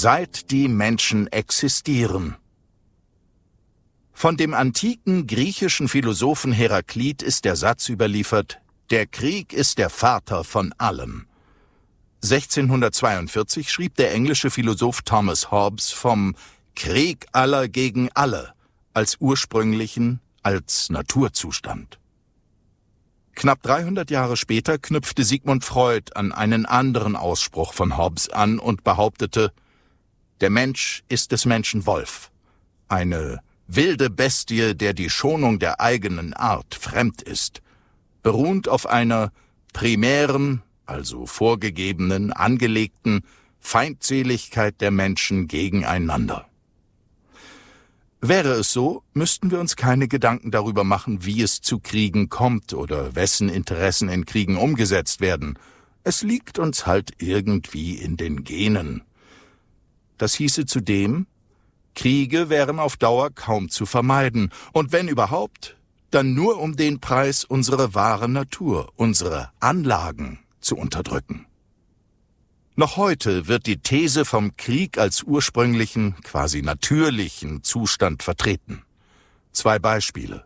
Seit die Menschen existieren. Von dem antiken griechischen Philosophen Heraklit ist der Satz überliefert: Der Krieg ist der Vater von allem. 1642 schrieb der englische Philosoph Thomas Hobbes vom Krieg aller gegen alle als ursprünglichen, als Naturzustand. Knapp 300 Jahre später knüpfte Sigmund Freud an einen anderen Ausspruch von Hobbes an und behauptete: Der Mensch ist des Menschen Wolf, eine wilde Bestie, der die Schonung der eigenen Art fremd ist, beruhend auf einer primären, also vorgegebenen, angelegten Feindseligkeit der Menschen gegeneinander. Wäre es so, müssten wir uns keine Gedanken darüber machen, wie es zu Kriegen kommt oder wessen Interessen in Kriegen umgesetzt werden. Es liegt uns halt irgendwie in den Genen. Das hieße zudem, Kriege wären auf Dauer kaum zu vermeiden, und wenn überhaupt, dann nur um den Preis, unsere wahre Natur, unsere Anlagen zu unterdrücken. Noch heute wird die These vom Krieg als ursprünglichen, quasi natürlichen Zustand vertreten. 2 Beispiele.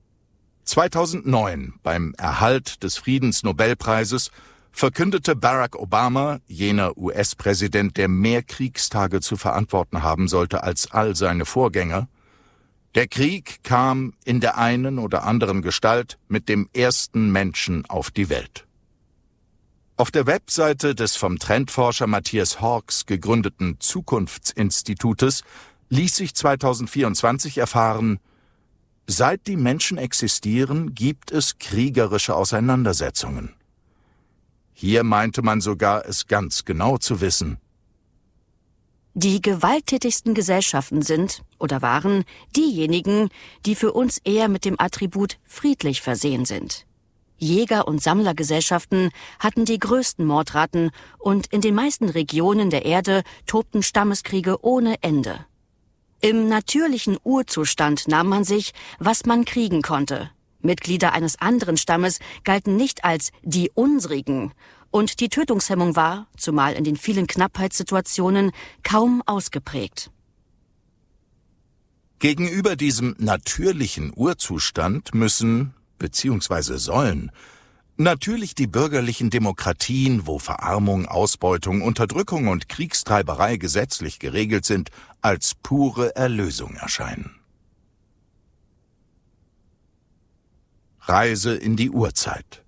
2009 beim Erhalt des Friedensnobelpreises verkündete Barack Obama, jener US-Präsident, der mehr Kriegstage zu verantworten haben sollte als all seine Vorgänger: Der Krieg kam in der einen oder anderen Gestalt mit dem ersten Menschen auf die Welt. Auf der Webseite des vom Trendforscher Matthias Hawkes gegründeten Zukunftsinstitutes ließ sich 2024 erfahren: Seit die Menschen existieren, gibt es kriegerische Auseinandersetzungen. Hier meinte man sogar, es ganz genau zu wissen. Die gewalttätigsten Gesellschaften sind oder waren diejenigen, die für uns eher mit dem Attribut friedlich versehen sind. Jäger- und Sammlergesellschaften hatten die größten Mordraten und in den meisten Regionen der Erde tobten Stammeskriege ohne Ende. Im natürlichen Urzustand nahm man sich, was man kriegen konnte. Mitglieder eines anderen Stammes galten nicht als die unsrigen, und die Tötungshemmung war, zumal in den vielen Knappheitssituationen, kaum ausgeprägt. Gegenüber diesem natürlichen Urzustand müssen, beziehungsweise sollen, natürlich die bürgerlichen Demokratien, wo Verarmung, Ausbeutung, Unterdrückung und Kriegstreiberei gesetzlich geregelt sind, als pure Erlösung erscheinen. Reise in die Urzeit.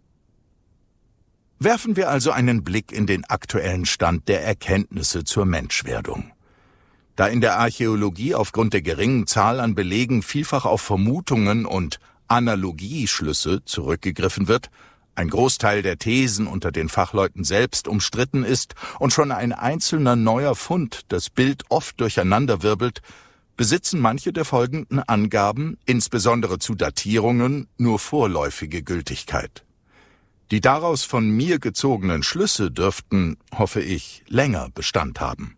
Werfen wir also einen Blick in den aktuellen Stand der Erkenntnisse zur Menschwerdung. Da in der Archäologie aufgrund der geringen Zahl an Belegen vielfach auf Vermutungen und Analogieschlüsse zurückgegriffen wird, ein Großteil der Thesen unter den Fachleuten selbst umstritten ist und schon ein einzelner neuer Fund das Bild oft durcheinanderwirbelt, besitzen manche der folgenden Angaben, insbesondere zu Datierungen, nur vorläufige Gültigkeit. Die daraus von mir gezogenen Schlüsse dürften, hoffe ich, länger Bestand haben.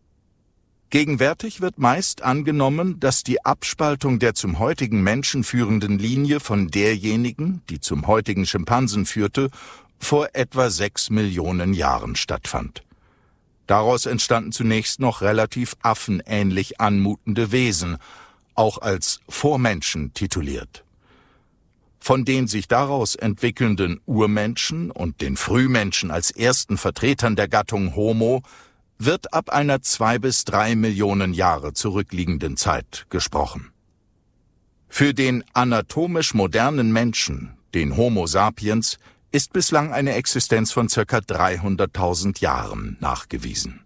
Gegenwärtig wird meist angenommen, dass die Abspaltung der zum heutigen Menschen führenden Linie von derjenigen, die zum heutigen Schimpansen führte, vor etwa 6 Millionen Jahren stattfand. Daraus entstanden zunächst noch relativ affenähnlich anmutende Wesen, auch als Vormenschen tituliert. Von den sich daraus entwickelnden Urmenschen und den Frühmenschen als ersten Vertretern der Gattung Homo wird ab einer 2 bis 3 Millionen Jahre zurückliegenden Zeit gesprochen. Für den anatomisch modernen Menschen, den Homo sapiens, ist bislang eine Existenz von ca. 300.000 Jahren nachgewiesen.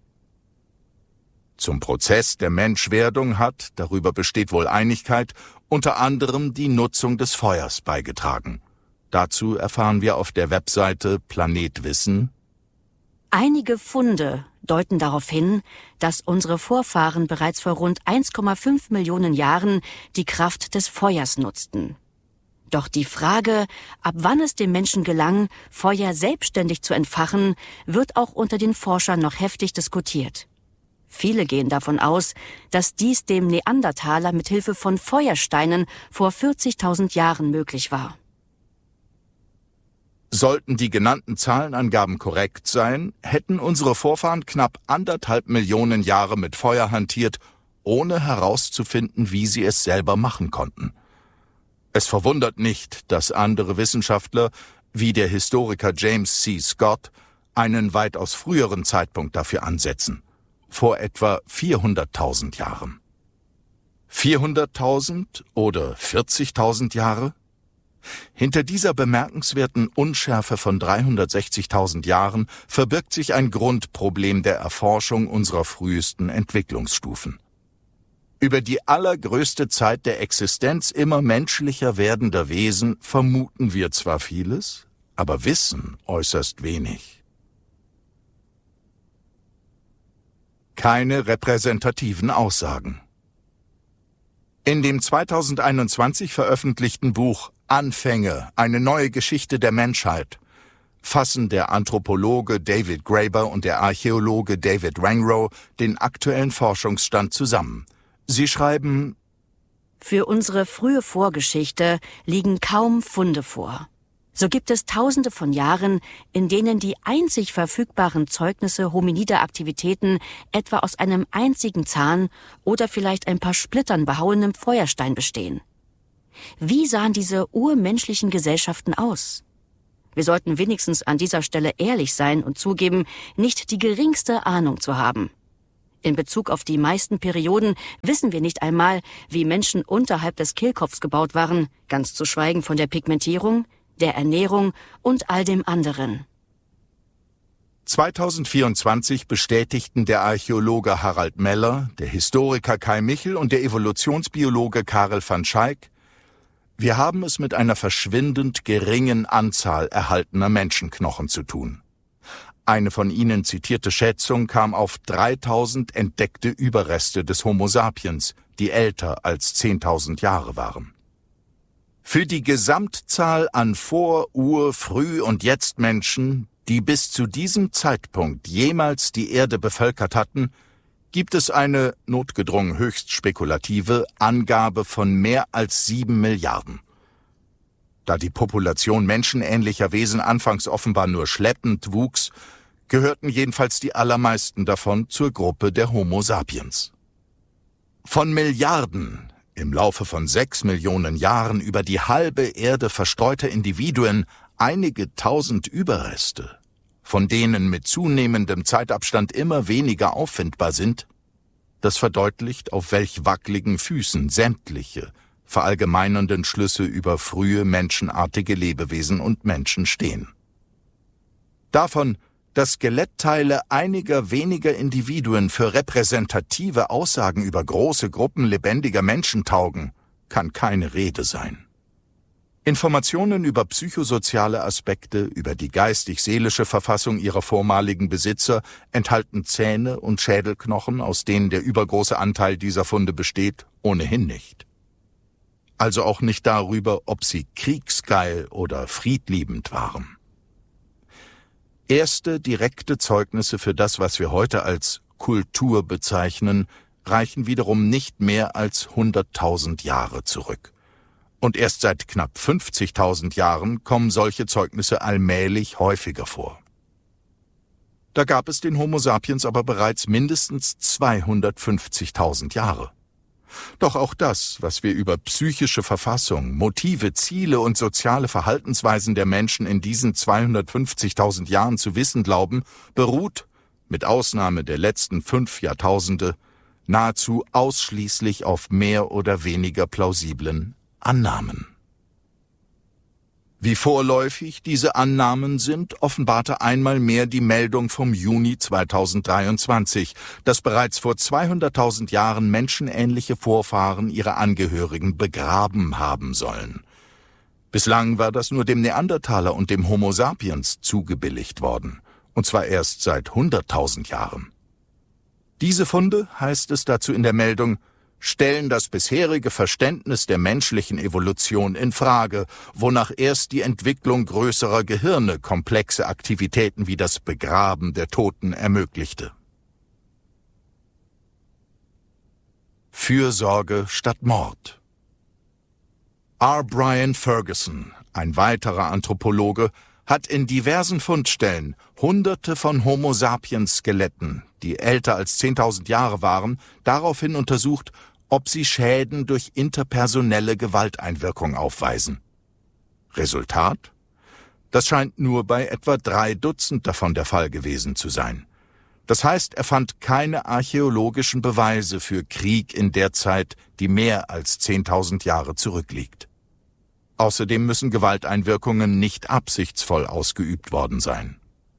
Zum Prozess der Menschwerdung hat, darüber besteht wohl Einigkeit, unter anderem die Nutzung des Feuers beigetragen. Dazu erfahren wir auf der Webseite Planet Wissen: Einige Funde deuten darauf hin, dass unsere Vorfahren bereits vor rund 1,5 Millionen Jahren die Kraft des Feuers nutzten. Doch die Frage, ab wann es dem Menschen gelang, Feuer selbstständig zu entfachen, wird auch unter den Forschern noch heftig diskutiert. Viele gehen davon aus, dass dies dem Neandertaler mit Hilfe von Feuersteinen vor 40.000 Jahren möglich war. Sollten die genannten Zahlenangaben korrekt sein, hätten unsere Vorfahren knapp 1,5 Millionen Jahre mit Feuer hantiert, ohne herauszufinden, wie sie es selber machen konnten. Es verwundert nicht, dass andere Wissenschaftler, wie der Historiker James C. Scott, einen weitaus früheren Zeitpunkt dafür ansetzen, vor etwa 400.000 Jahren. 400.000 oder 40.000 Jahre? Hinter dieser bemerkenswerten Unschärfe von 360.000 Jahren verbirgt sich ein Grundproblem der Erforschung unserer frühesten Entwicklungsstufen. Über die allergrößte Zeit der Existenz immer menschlicher werdender Wesen vermuten wir zwar vieles, aber wissen äußerst wenig. Keine repräsentativen Aussagen. In dem 2021 veröffentlichten Buch Anfänge, eine neue Geschichte der Menschheit fassen der Anthropologe David Graeber und der Archäologe David Wengrow den aktuellen Forschungsstand zusammen. Sie schreiben: Für unsere frühe Vorgeschichte liegen kaum Funde vor. So gibt es Tausende von Jahren, in denen die einzig verfügbaren Zeugnisse hominider Aktivitäten etwa aus einem einzigen Zahn oder vielleicht ein paar Splittern behauenem Feuerstein bestehen. Wie sahen diese urmenschlichen Gesellschaften aus? Wir sollten wenigstens an dieser Stelle ehrlich sein und zugeben, nicht die geringste Ahnung zu haben. In Bezug auf die meisten Perioden wissen wir nicht einmal, wie Menschen unterhalb des Kehlkopfs gebaut waren, ganz zu schweigen von der Pigmentierung, der Ernährung und all dem anderen. 2024 bestätigten der Archäologe Harald Meller, der Historiker Kai Michel und der Evolutionsbiologe Karel van Schaik: Wir haben es mit einer verschwindend geringen Anzahl erhaltener Menschenknochen zu tun. Eine von ihnen zitierte Schätzung kam auf 3.000 entdeckte Überreste des Homo sapiens, die älter als 10.000 Jahre waren. Für die Gesamtzahl an Vor-, Ur-, Früh- und Jetzt-Menschen, die bis zu diesem Zeitpunkt jemals die Erde bevölkert hatten, gibt es eine, notgedrungen höchst spekulative, Angabe von mehr als 7 Milliarden. Da die Population menschenähnlicher Wesen anfangs offenbar nur schleppend wuchs, gehörten jedenfalls die allermeisten davon zur Gruppe der Homo sapiens. Von Milliarden, im Laufe von 6 Millionen Jahren über die halbe Erde verstreuter Individuen einige tausend Überreste, von denen mit zunehmendem Zeitabstand immer weniger auffindbar sind, das verdeutlicht, auf welch wackeligen Füßen sämtliche verallgemeinernden Schlüsse über frühe menschenartige Lebewesen und Menschen stehen. Davon, dass Skelettteile einiger weniger Individuen für repräsentative Aussagen über große Gruppen lebendiger Menschen taugen, kann keine Rede sein. Informationen über psychosoziale Aspekte, über die geistig-seelische Verfassung ihrer vormaligen Besitzer enthalten Zähne und Schädelknochen, aus denen der übergroße Anteil dieser Funde besteht, ohnehin nicht. Also auch nicht darüber, ob sie kriegsgeil oder friedliebend waren. Erste direkte Zeugnisse für das, was wir heute als Kultur bezeichnen, reichen wiederum nicht mehr als 100.000 Jahre zurück. Und erst seit knapp 50.000 Jahren kommen solche Zeugnisse allmählich häufiger vor. Da gab es den Homo sapiens aber bereits mindestens 250.000 Jahre. Doch auch das, was wir über psychische Verfassung, Motive, Ziele und soziale Verhaltensweisen der Menschen in diesen 250.000 Jahren zu wissen glauben, beruht, mit Ausnahme der letzten 5 Jahrtausende, nahezu ausschließlich auf mehr oder weniger plausiblen Annahmen. Wie vorläufig diese Annahmen sind, offenbarte einmal mehr die Meldung vom Juni 2023, dass bereits vor 200.000 Jahren menschenähnliche Vorfahren ihre Angehörigen begraben haben sollen. Bislang war das nur dem Neandertaler und dem Homo sapiens zugebilligt worden, und zwar erst seit 100.000 Jahren. Diese Funde, heißt es dazu in der Meldung, stellen das bisherige Verständnis der menschlichen Evolution in Frage, wonach erst die Entwicklung größerer Gehirne komplexe Aktivitäten wie das Begraben der Toten ermöglichte. Fürsorge statt Mord. R. Brian Ferguson, ein weiterer Anthropologe, hat in diversen Fundstellen Hunderte von Homo sapiens Skeletten, die älter als 10.000 Jahre waren, daraufhin untersucht, ob sie Schäden durch interpersonelle Gewalteinwirkung aufweisen. Resultat? Das scheint nur bei etwa 3 Dutzend davon der Fall gewesen zu sein. Das heißt, er fand keine archäologischen Beweise für Krieg in der Zeit, die mehr als 10.000 Jahre zurückliegt. Außerdem müssen Gewalteinwirkungen nicht absichtsvoll ausgeübt worden sein.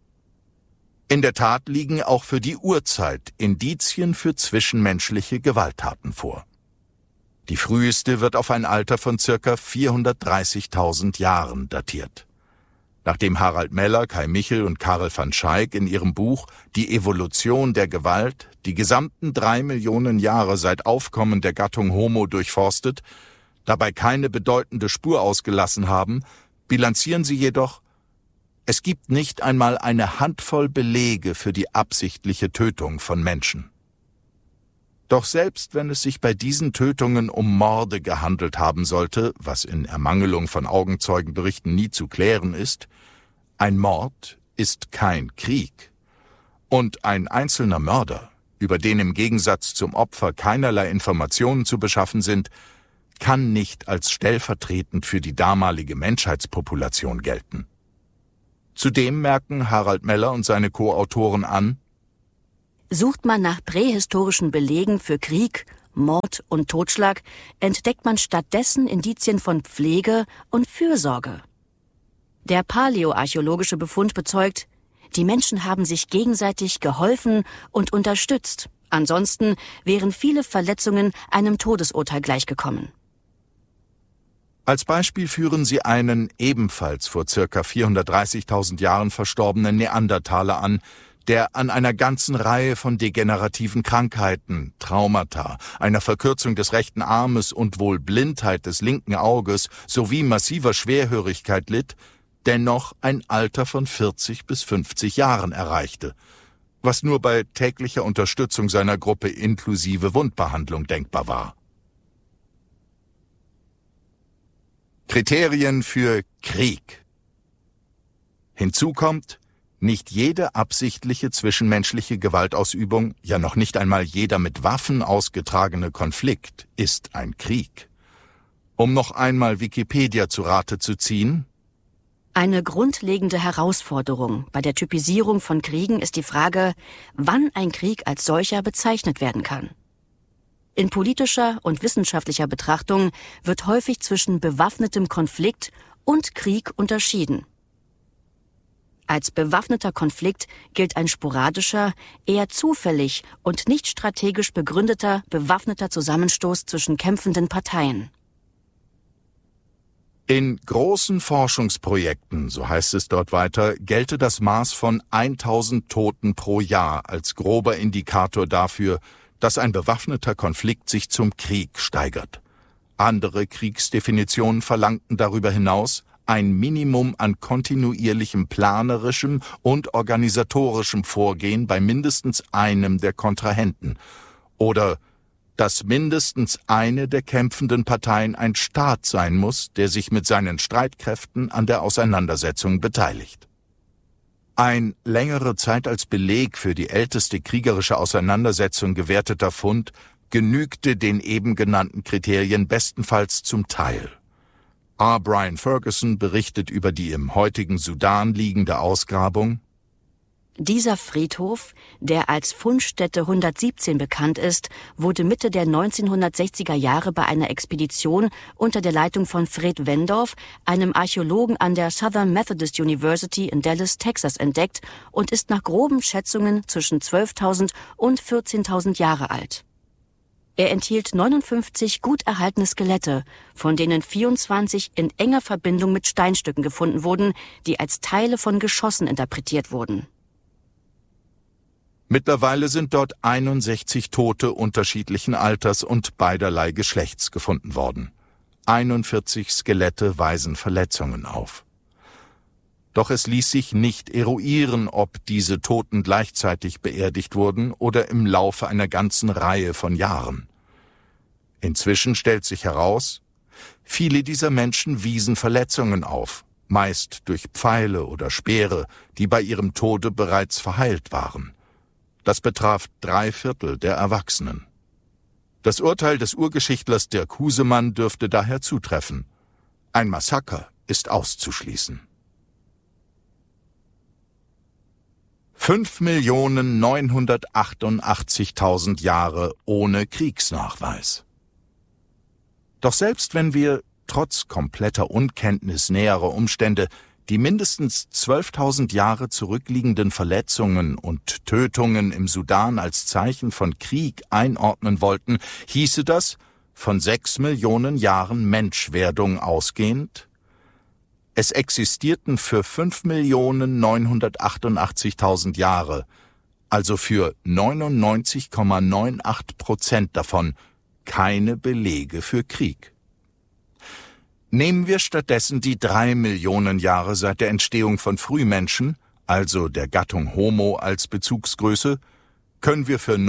In der Tat liegen auch für die Urzeit Indizien für zwischenmenschliche Gewalttaten vor. Die früheste wird auf ein Alter von ca. 430.000 Jahren datiert. Nachdem Harald Meller, Kai Michel und Karel van Schaik in ihrem Buch »Die Evolution der Gewalt« die gesamten 3 Millionen Jahre seit Aufkommen der Gattung Homo durchforstet, dabei keine bedeutende Spur ausgelassen haben, bilanzieren sie jedoch: Es gibt nicht einmal eine Handvoll Belege für die absichtliche Tötung von Menschen. Doch selbst wenn es sich bei diesen Tötungen um Morde gehandelt haben sollte, was in Ermangelung von Augenzeugenberichten nie zu klären ist, ein Mord ist kein Krieg. Und ein einzelner Mörder, über den im Gegensatz zum Opfer keinerlei Informationen zu beschaffen sind, kann nicht als stellvertretend für die damalige Menschheitspopulation gelten. Zudem merken Harald Meller und seine Co-Autoren an: Sucht man nach prähistorischen Belegen für Krieg, Mord und Totschlag, entdeckt man stattdessen Indizien von Pflege und Fürsorge. Der paläoarchäologische Befund bezeugt, die Menschen haben sich gegenseitig geholfen und unterstützt. Ansonsten wären viele Verletzungen einem Todesurteil gleichgekommen. Als Beispiel führen sie einen ebenfalls vor ca. 430.000 Jahren verstorbenen Neandertaler an, der an einer ganzen Reihe von degenerativen Krankheiten, Traumata, einer Verkürzung des rechten Armes und wohl Blindheit des linken Auges sowie massiver Schwerhörigkeit litt, dennoch ein Alter von 40 bis 50 Jahren erreichte, was nur bei täglicher Unterstützung seiner Gruppe inklusive Wundbehandlung denkbar war. Kriterien für Krieg. Hinzu kommt: Nicht jede absichtliche zwischenmenschliche Gewaltausübung, ja noch nicht einmal jeder mit Waffen ausgetragene Konflikt ist ein Krieg. Um noch einmal Wikipedia zu Rate zu ziehen: Eine grundlegende Herausforderung bei der Typisierung von Kriegen ist die Frage, wann ein Krieg als solcher bezeichnet werden kann. In politischer und wissenschaftlicher Betrachtung wird häufig zwischen bewaffnetem Konflikt und Krieg unterschieden. Als bewaffneter Konflikt gilt ein sporadischer, eher zufällig und nicht strategisch begründeter bewaffneter Zusammenstoß zwischen kämpfenden Parteien. In großen Forschungsprojekten, so heißt es dort weiter, gelte das Maß von 1000 Toten pro Jahr als grober Indikator dafür, dass ein bewaffneter Konflikt sich zum Krieg steigert. Andere Kriegsdefinitionen verlangten darüber hinaus ein Minimum an kontinuierlichem planerischem und organisatorischem Vorgehen bei mindestens einem der Kontrahenten oder dass mindestens eine der kämpfenden Parteien ein Staat sein muss, der sich mit seinen Streitkräften an der Auseinandersetzung beteiligt. Ein längere Zeit als Beleg für die älteste kriegerische Auseinandersetzung gewerteter Fund genügte den eben genannten Kriterien bestenfalls zum Teil. R. Brian Ferguson berichtet über die im heutigen Sudan liegende Ausgrabung: Dieser Friedhof, der als Fundstätte 117 bekannt ist, wurde Mitte der 1960er Jahre bei einer Expedition unter der Leitung von Fred Wendorf, einem Archäologen an der Southern Methodist University in Dallas, Texas, entdeckt und ist nach groben Schätzungen zwischen 12.000 und 14.000 Jahre alt. Er enthielt 59 gut erhaltene Skelette, von denen 24 in enger Verbindung mit Steinstücken gefunden wurden, die als Teile von Geschossen interpretiert wurden. Mittlerweile sind dort 61 Tote unterschiedlichen Alters und beiderlei Geschlechts gefunden worden. 41 Skelette weisen Verletzungen auf. Doch es ließ sich nicht eruieren, ob diese Toten gleichzeitig beerdigt wurden oder im Laufe einer ganzen Reihe von Jahren. Inzwischen stellt sich heraus, viele dieser Menschen wiesen Verletzungen auf, meist durch Pfeile oder Speere, die bei ihrem Tode bereits verheilt waren. Das betraf 3/4 der Erwachsenen. Das Urteil des Urgeschichtlers Dirk Husemann dürfte daher zutreffen. Ein Massaker ist auszuschließen. 5.988.000 Jahre ohne Kriegsnachweis. Doch selbst wenn wir, trotz kompletter Unkenntnis näherer Umstände, die mindestens 12.000 Jahre zurückliegenden Verletzungen und Tötungen im Sudan als Zeichen von Krieg einordnen wollten, hieße das, von 6 Millionen Jahren Menschwerdung ausgehend, es existierten für 5.988.000 Jahre, also für 99,98% davon, keine Belege für Krieg. Nehmen wir stattdessen die 3 Millionen Jahre seit der Entstehung von Frühmenschen, also der Gattung Homo als Bezugsgröße, können wir für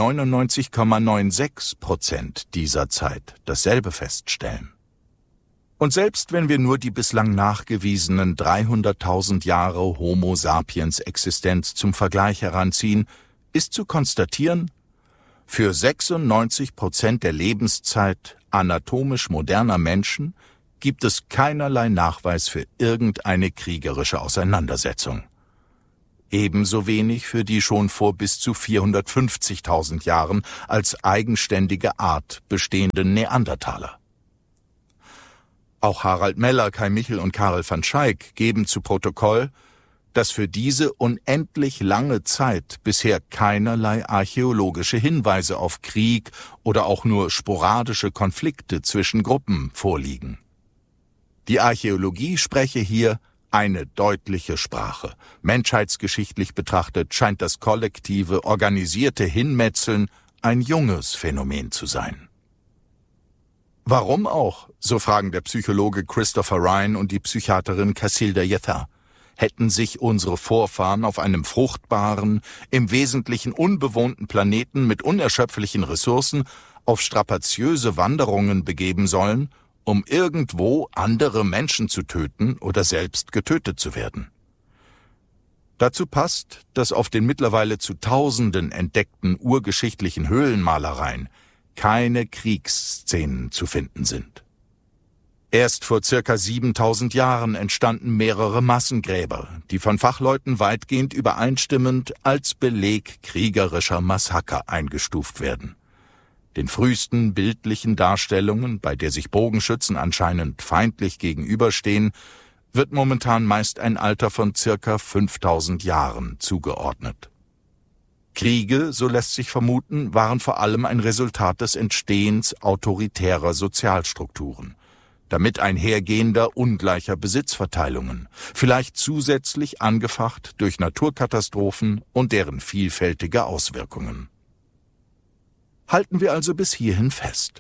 99,96% dieser Zeit dasselbe feststellen. Und selbst wenn wir nur die bislang nachgewiesenen 300.000 Jahre Homo sapiens Existenz zum Vergleich heranziehen, ist zu konstatieren, für 96% der Lebenszeit anatomisch moderner Menschen gibt es keinerlei Nachweis für irgendeine kriegerische Auseinandersetzung. Ebenso wenig für die schon vor bis zu 450.000 Jahren als eigenständige Art bestehenden Neandertaler. Auch Harald Meller, Kai Michel und Karel van Schaik geben zu Protokoll, dass für diese unendlich lange Zeit bisher keinerlei archäologische Hinweise auf Krieg oder auch nur sporadische Konflikte zwischen Gruppen vorliegen. Die Archäologie spreche hier eine deutliche Sprache. Menschheitsgeschichtlich betrachtet scheint das kollektive, organisierte Hinmetzeln ein junges Phänomen zu sein. Warum auch, so fragen der Psychologe Christopher Ryan und die Psychiaterin Cacilda Yether, hätten sich unsere Vorfahren auf einem fruchtbaren, im Wesentlichen unbewohnten Planeten mit unerschöpflichen Ressourcen auf strapaziöse Wanderungen begeben sollen, um irgendwo andere Menschen zu töten oder selbst getötet zu werden. Dazu passt, dass auf den mittlerweile zu Tausenden entdeckten urgeschichtlichen Höhlenmalereien keine Kriegsszenen zu finden sind. Erst vor circa 7.000 Jahren entstanden mehrere Massengräber, die von Fachleuten weitgehend übereinstimmend als Beleg kriegerischer Massaker eingestuft werden. Den frühesten bildlichen Darstellungen, bei der sich Bogenschützen anscheinend feindlich gegenüberstehen, wird momentan meist ein Alter von circa 5.000 Jahren zugeordnet. Kriege, so lässt sich vermuten, waren vor allem ein Resultat des Entstehens autoritärer Sozialstrukturen, damit einhergehender ungleicher Besitzverteilungen, vielleicht zusätzlich angefacht durch Naturkatastrophen und deren vielfältige Auswirkungen. Halten wir also bis hierhin fest.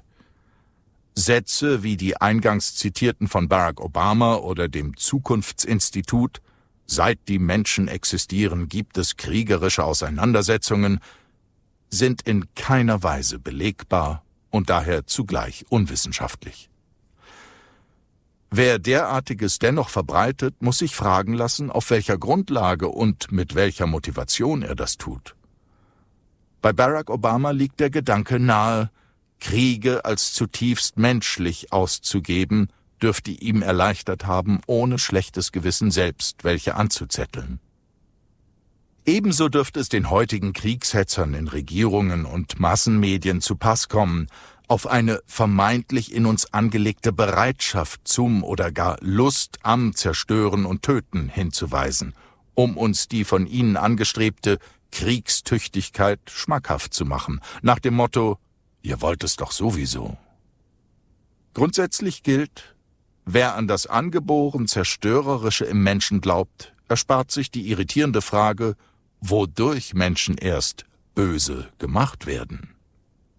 Sätze wie die eingangs zitierten von Barack Obama oder dem Zukunftsinstitut „Seit die Menschen existieren, gibt es kriegerische Auseinandersetzungen“, sind in keiner Weise belegbar und daher zugleich unwissenschaftlich. Wer derartiges dennoch verbreitet, muss sich fragen lassen, auf welcher Grundlage und mit welcher Motivation er das tut. Bei Barack Obama liegt der Gedanke nahe, Kriege als zutiefst menschlich auszugeben, dürfte ihm erleichtert haben, ohne schlechtes Gewissen selbst welche anzuzetteln. Ebenso dürfte es den heutigen Kriegshetzern in Regierungen und Massenmedien zu Pass kommen, auf eine vermeintlich in uns angelegte Bereitschaft zum oder gar Lust am Zerstören und Töten hinzuweisen, um uns die von ihnen angestrebte Kriegstüchtigkeit schmackhaft zu machen, nach dem Motto: Ihr wollt es doch sowieso. Grundsätzlich gilt: Wer an das angeboren Zerstörerische im Menschen glaubt, erspart sich die irritierende Frage, wodurch Menschen erst böse gemacht werden.